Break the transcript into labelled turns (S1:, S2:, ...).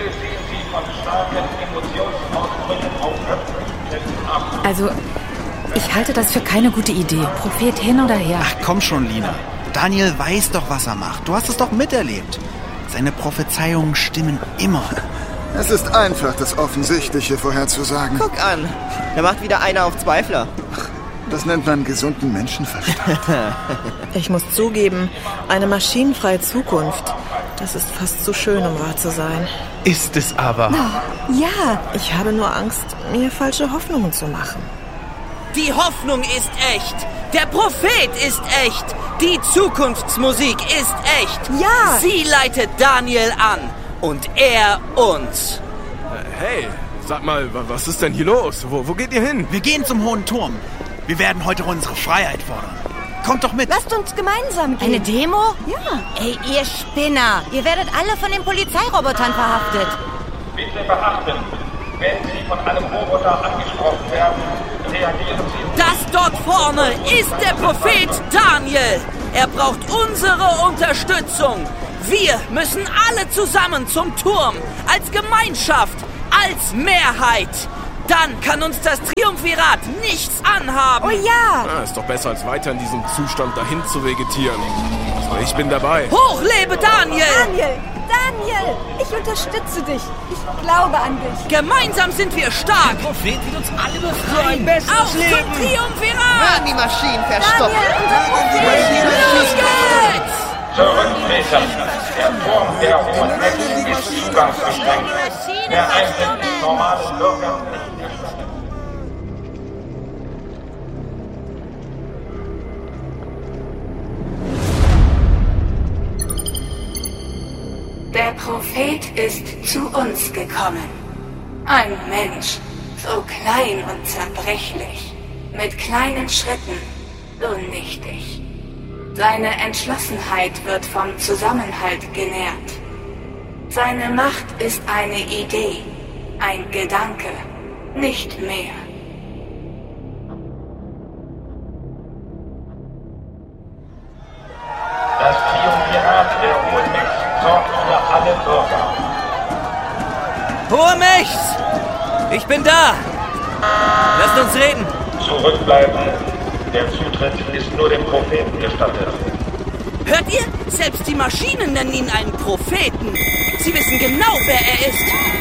S1: sehen Sie von starken Emotionsausbrüchen auf öffentlichen ab.
S2: Also, ich halte das für keine gute Idee. Prophet hin oder her.
S3: Ach komm schon, Lina. Daniel weiß doch, was er macht. Du hast es doch miterlebt. Seine Prophezeiungen stimmen immer.
S4: Es ist einfach, das Offensichtliche vorherzusagen.
S5: Guck an, da macht wieder einer auf Zweifler.
S4: Das nennt man gesunden Menschenverstand.
S6: Ich muss zugeben, eine maschinenfreie Zukunft, das ist fast zu schön, um wahr zu sein.
S7: Ist es aber.
S6: Ja, ich habe nur Angst, mir falsche Hoffnungen zu machen.
S8: Die Hoffnung ist echt. Der Prophet ist echt. Die Zukunftsmusik ist echt.
S6: Ja!
S8: Sie leitet Daniel an. Und er uns.
S7: Hey, sag mal, was ist denn hier los? Wo geht ihr hin?
S3: Wir gehen zum Hohen Turm. Wir werden heute unsere Freiheit fordern. Kommt doch mit.
S9: Lasst uns gemeinsam gehen.
S2: Eine Demo?
S9: Ja.
S2: Ey, ihr Spinner. Ihr werdet alle von den Polizeirobotern verhaftet.
S1: Bitte beachten, wenn Sie von einem Roboter angesprochen werden, reagieren Sie.
S8: Das dort vorne ist der Prophet Daniel. Er braucht unsere Unterstützung. Wir müssen alle zusammen zum Turm, als Gemeinschaft, als Mehrheit. Dann kann uns das Triumvirat nichts anhaben.
S9: Oh ja!
S7: Ist doch besser, als weiter in diesem Zustand dahin zu vegetieren. Also ich bin dabei.
S8: Hoch lebe Daniel!
S9: Daniel, ich unterstütze dich. Ich glaube an dich.
S8: Gemeinsam sind wir stark.
S5: Der Prophet wird uns alle befreien. Ein besseres
S8: Auf zum Triumvirat!
S5: Werden die Maschinen verstopft.
S8: Los geht's!
S1: Zurücktreten. Der Turm der Hohen Mächte ist zugangsbeschränkt. Der Eintritt des normalen Bürgers nicht gestattet.
S10: Der Prophet ist zu uns gekommen. Ein Mensch, so klein und zerbrechlich, mit kleinen Schritten, so nichtig. Seine Entschlossenheit wird vom Zusammenhalt genährt. Seine Macht ist eine Idee, ein Gedanke, nicht mehr.
S1: Das Triumvirat der Hohen Mächte sorgt für alle Bürger.
S8: Hohe Mächte! Ich bin da! Lasst uns reden!
S1: Zurückbleiben. Der Zutritt ist nur dem Propheten gestattet.
S8: Hört ihr? Selbst die Maschinen nennen ihn einen Propheten. Sie wissen genau, wer er ist.